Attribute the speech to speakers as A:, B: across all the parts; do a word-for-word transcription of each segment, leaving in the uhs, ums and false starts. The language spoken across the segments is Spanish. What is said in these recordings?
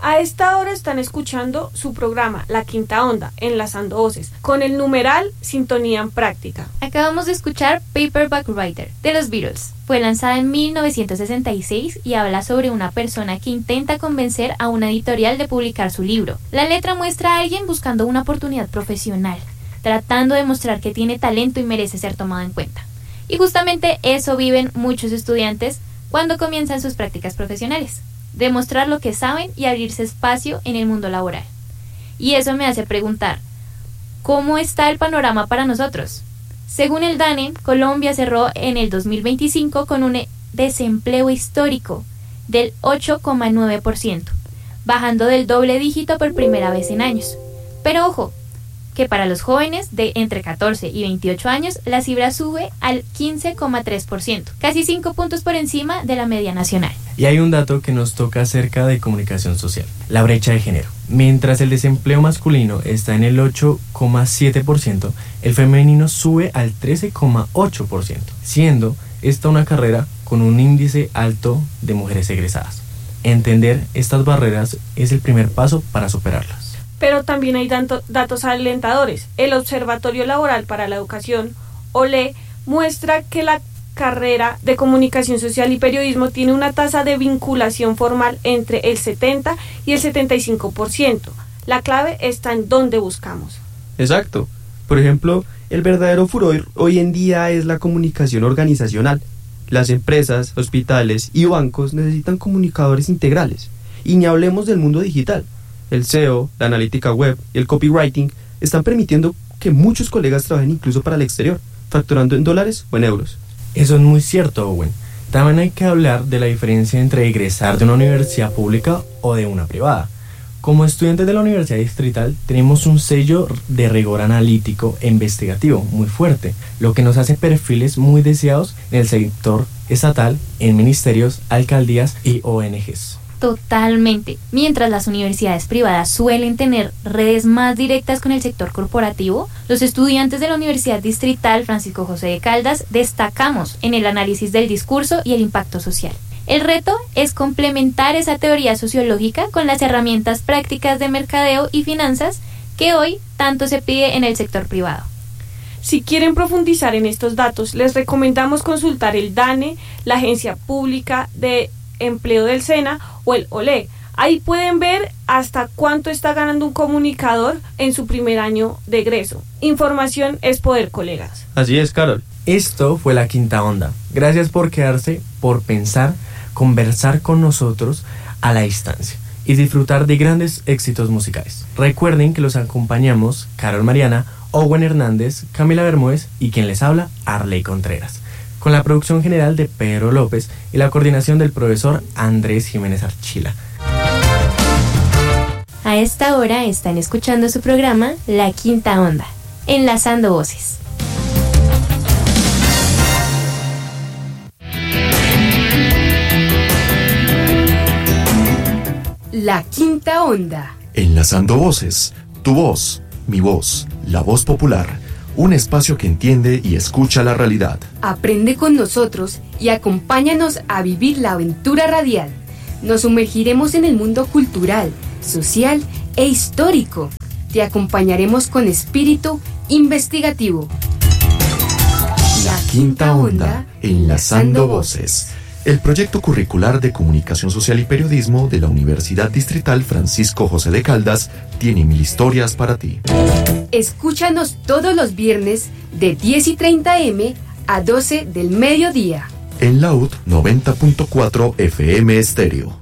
A: A esta hora están escuchando su programa La Quinta Onda, Enlazando Voces, con el numeral Sintonía en Práctica.
B: Acabamos de escuchar Paperback Writer de los Beatles. Fue lanzada en mil novecientos sesenta y seis y habla sobre una persona que intenta convencer a una editorial de publicar su libro. La letra muestra a alguien buscando una oportunidad profesional, tratando de mostrar que tiene talento y merece ser tomado en cuenta. Y justamente eso viven muchos estudiantes cuando comienzan sus prácticas profesionales. Demostrar lo que saben y abrirse espacio en el mundo laboral. Y eso me hace preguntar, ¿cómo está el panorama para nosotros? Según el DANE, Colombia cerró en el dos mil veinticinco con un desempleo histórico del ocho coma nueve por ciento, bajando del doble dígito por primera vez en años. Pero ojo, que para los jóvenes de entre catorce y veintiocho años la cifra sube al quince coma tres por ciento, casi cinco puntos por encima de la media nacional.
C: Y hay un dato que nos toca acerca de comunicación social, la brecha de género. Mientras el desempleo masculino está en el ocho coma siete por ciento, el femenino sube al trece coma ocho por ciento, siendo esta una carrera con un índice alto de mujeres egresadas. Entender estas barreras es el primer paso para superarlas.
A: Pero también hay dato, datos alentadores. El Observatorio Laboral para la Educación, O L E, muestra que la carrera de Comunicación Social y Periodismo tiene una tasa de vinculación formal entre el setenta y el setenta y cinco por ciento. La clave está en dónde buscamos.
D: Exacto. Por ejemplo, el verdadero furor hoy en día es la comunicación organizacional. Las empresas, hospitales y bancos necesitan comunicadores integrales. Y ni hablemos del mundo digital. El S E O, la analítica web y el copywriting están permitiendo que muchos colegas trabajen incluso para el exterior, facturando en dólares o en euros.
C: Eso es muy cierto, Owen. También hay que hablar de la diferencia entre egresar de una universidad pública o de una privada. Como estudiantes de la Universidad Distrital tenemos un sello de rigor analítico e investigativo muy fuerte, lo que nos hace perfiles muy deseados en el sector estatal, en ministerios, alcaldías y O N Ges.
B: Totalmente. Mientras las universidades privadas suelen tener redes más directas con el sector corporativo, los estudiantes de la Universidad Distrital Francisco José de Caldas destacamos en el análisis del discurso y el impacto social. El reto es complementar esa teoría sociológica con las herramientas prácticas de mercadeo y finanzas que hoy tanto se pide en el sector privado.
A: Si quieren profundizar en estos datos, les recomendamos consultar el DANE, la Agencia Pública de Empleo del SENA o el O L E. Ahí pueden ver hasta cuánto está ganando un comunicador en su primer año de egreso. Información es poder, colegas.
D: Así es, Carol.
C: Esto fue La Quinta Onda. Gracias por quedarse, por pensar, conversar con nosotros a la distancia y disfrutar de grandes éxitos musicales. Recuerden que los acompañamos Carol Mariana, Owen Hernández, Camila Bermúdez y quien les habla, Arley Contreras, con la producción general de Pedro López y la coordinación del profesor Andrés Jiménez Archila.
B: A esta hora están escuchando su programa La Quinta Onda, Enlazando Voces.
E: La Quinta Onda.
F: Enlazando Voces, tu voz, mi voz, la voz popular. Un espacio que entiende y escucha la realidad.
E: Aprende con nosotros y acompáñanos a vivir la aventura radial. Nos sumergiremos en el mundo cultural, social e histórico. Te acompañaremos con espíritu investigativo.
F: La Quinta Onda, Enlazando Voces. El proyecto curricular de Comunicación Social y Periodismo de la Universidad Distrital Francisco José de Caldas tiene mil historias para ti.
E: Escúchanos todos los viernes de diez y treinta eme a doce del mediodía.
F: En la U T noventa punto cuatro F M Estéreo.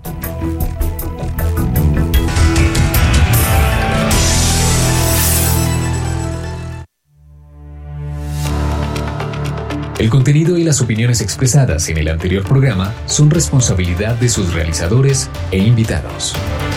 G: El contenido y las opiniones expresadas en el anterior programa son responsabilidad de sus realizadores e invitados.